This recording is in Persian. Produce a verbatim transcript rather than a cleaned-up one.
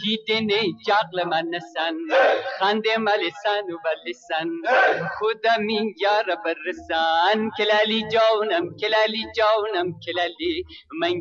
دیدن جقل من نسن خنده ملسن و بلسن خودم این یار برسن کلالی جانم کلالی جانم کلالی من